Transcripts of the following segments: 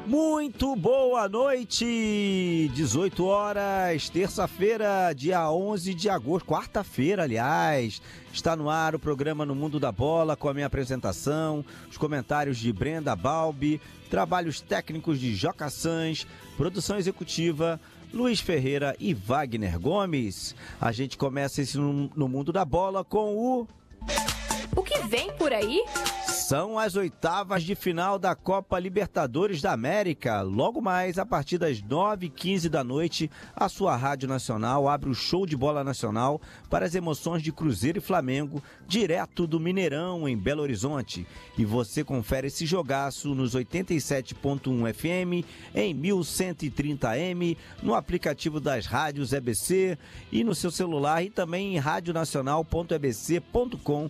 Muito boa noite, 18 horas, terça-feira, dia 11 de agosto, quarta-feira, aliás. Está no ar o programa No Mundo da Bola, com a minha apresentação, os comentários de Brenda Balbi, trabalhos técnicos de Joca Sans, produção executiva Luiz Ferreira e Wagner Gomes. A gente começa esse No Mundo da Bola com O que vem por aí? São as oitavas de final da Copa Libertadores da América. Logo mais, a partir das 9h15 da noite, a sua Rádio Nacional abre o show de bola nacional para as emoções de Cruzeiro e Flamengo, direto do Mineirão, em Belo Horizonte. E você confere esse jogaço nos 87.1 FM, em 1130M, no aplicativo das rádios EBC e no seu celular e também em radionacional.ebc.com.br.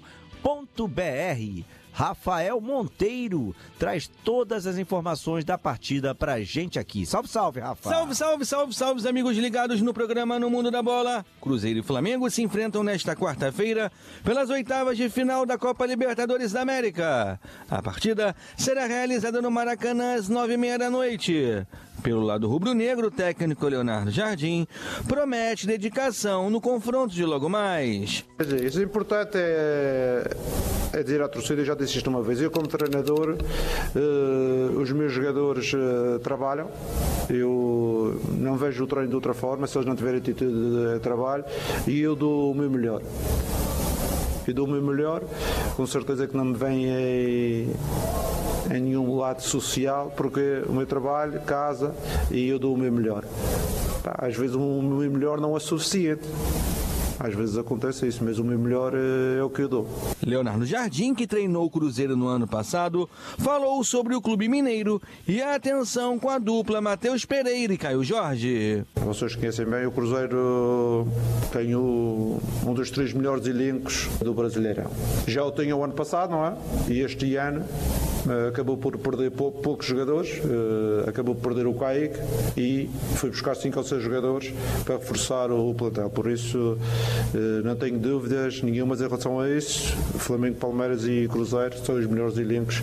Rafael Monteiro traz todas as informações da partida pra gente aqui. Salve, salve, Rafa! Salve, amigos ligados no programa No Mundo da Bola. Cruzeiro e Flamengo se enfrentam nesta quarta-feira pelas oitavas de final da Copa Libertadores da América. A partida será realizada no Maracanã às 9h30 da noite. Pelo lado rubro-negro, o técnico Leonardo Jardim promete dedicação no confronto de logo mais. Isso é importante, é dizer à torcida, já disse isto uma vez, eu como treinador, os meus jogadores trabalham, eu não vejo o treino de outra forma, se eles não tiverem atitude de trabalho, e eu dou o meu melhor. Com certeza que não me vem em nenhum lado social, porque o meu trabalho, casa, e eu dou o meu melhor. Às vezes o meu melhor não é suficiente. Às vezes acontece isso, mas o meu melhor é o que eu dou. Leonardo Jardim, que treinou o Cruzeiro no ano passado, falou sobre o clube mineiro e a atenção com a dupla Matheus Pereira e Caio Jorge. Vocês conhecem bem, o Cruzeiro tem um dos 3 melhores elencos do Brasileirão. Já o tinha o ano passado, não é? E este ano acabou por perder poucos jogadores, acabou por perder o Kaique e foi buscar 5 ou 6 jogadores para reforçar o plantel. Por isso não tenho dúvidas nenhumas em relação a isso. Flamengo, Palmeiras e Cruzeiro são os melhores elencos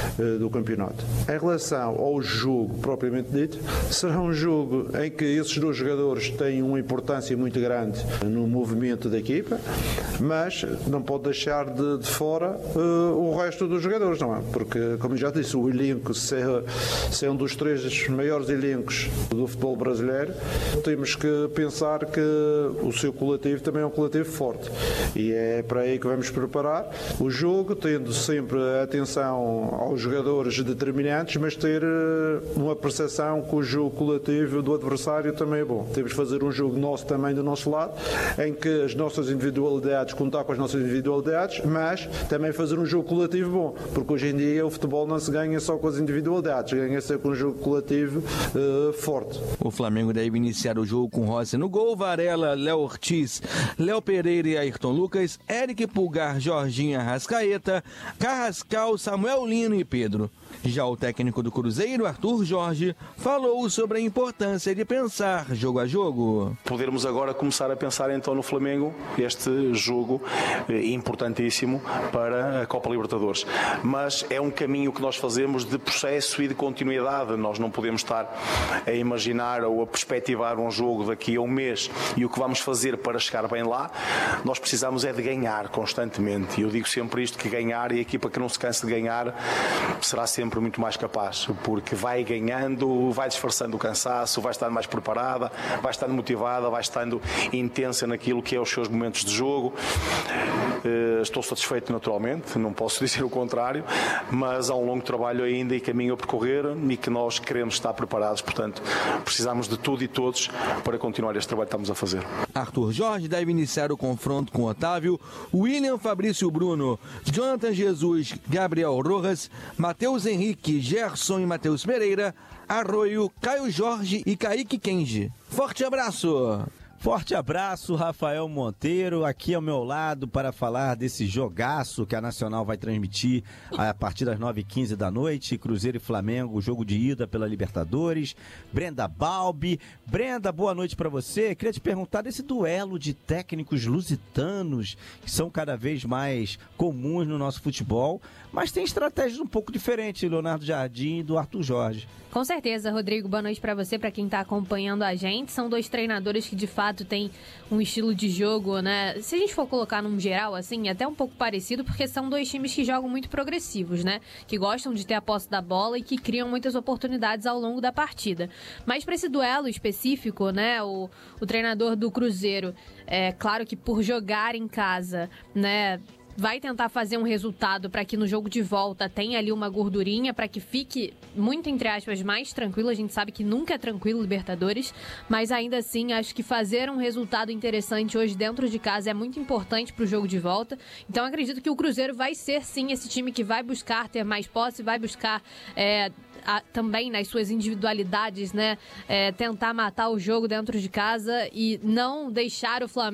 do campeonato. Em relação ao jogo propriamente dito, será um jogo em que esses dois jogadores têm uma importância muito grande no movimento da equipa, mas não pode deixar de fora o resto dos jogadores, não é? Porque, como já disse, o elenco, se é um dos 3 maiores elencos do futebol brasileiro, temos que pensar que o seu coletivo também é um coletivo forte. E é para aí que vamos preparar o jogo, tendo sempre atenção aos jogadores determinantes, mas ter uma percepção que o jogo coletivo do adversário também é bom. Temos de fazer um jogo nosso também do nosso lado, em que as nossas individualidades, contar com as nossas individualidades, mas também fazer um jogo coletivo bom, porque hoje em dia o futebol não se ganha só com as individualidades, ganha-se com um jogo coletivo forte. O Flamengo deve iniciar o jogo com Rossi no gol, Varela, Léo Ortiz, Léo Pereira e Ayrton Lucas, Eric Pulgar, Jorginho Arrascaeta, Carrascal, Samuel Lino e Pedro. Já o técnico do Cruzeiro, Arthur Jorge, falou sobre a importância de pensar jogo a jogo. Podermos agora começar a pensar então no Flamengo, este jogo importantíssimo para a Copa Libertadores. Mas é um caminho que nós fazemos de processo e de continuidade. Nós não podemos estar a imaginar ou a perspectivar um jogo daqui a um mês e o que vamos fazer para chegar bem lá. Nós precisamos é de ganhar constantemente. E eu digo sempre isto, que ganhar, e a equipa que não se cansa de ganhar será sempre muito mais capaz, porque vai ganhando, vai disfarçando o cansaço, vai estar mais preparada, vai estar motivada, vai estando intensa naquilo que é os seus momentos de jogo. Estou satisfeito naturalmente, não posso dizer o contrário, mas há um longo trabalho ainda e caminho a percorrer e que nós queremos estar preparados, portanto precisamos de tudo e todos para continuar este trabalho que estamos a fazer. Arthur Jorge deve iniciar o confronto com Otávio, William, Fabrício Bruno, Jonathan Jesus, Gabriel Rojas, Matheus Henrique, Gerson e Matheus Pereira, Arroio, Caio Jorge e Kaique Kenji. Forte abraço! Forte abraço, Rafael Monteiro, aqui ao meu lado para falar desse jogaço que a Nacional vai transmitir a partir das 9h15 da noite, Cruzeiro e Flamengo, jogo de ida pela Libertadores. Brenda Balbi. Brenda, boa noite para você. Queria te perguntar desse duelo de técnicos lusitanos, que são cada vez mais comuns no nosso futebol, mas tem estratégias um pouco diferentes, Leonardo Jardim e do Arthur Jorge. Com certeza, Rodrigo, boa noite para você, para quem está acompanhando a gente. São dois treinadores que de fato têm um estilo de jogo, né? Se a gente for colocar num geral, assim, até um pouco parecido, porque são dois times que jogam muito progressivos, né? Que gostam de ter a posse da bola e que criam muitas oportunidades ao longo da partida. Mas para esse duelo específico, né? O treinador do Cruzeiro, é claro que por jogar em casa, né? Vai tentar fazer um resultado para que no jogo de volta tenha ali uma gordurinha, para que fique, muito entre aspas, mais tranquilo. A gente sabe que nunca é tranquilo Libertadores, mas ainda assim acho que fazer um resultado interessante hoje dentro de casa é muito importante para o jogo de volta. Então acredito que o Cruzeiro vai ser sim esse time que vai buscar ter mais posse, vai buscar também nas suas individualidades, né, tentar matar o jogo dentro de casa e não deixar o Flamengo